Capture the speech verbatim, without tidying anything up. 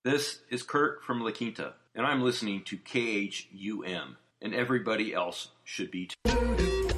This is Kurt from La Quinta, and I'm listening to K H U M, and everybody else should be too.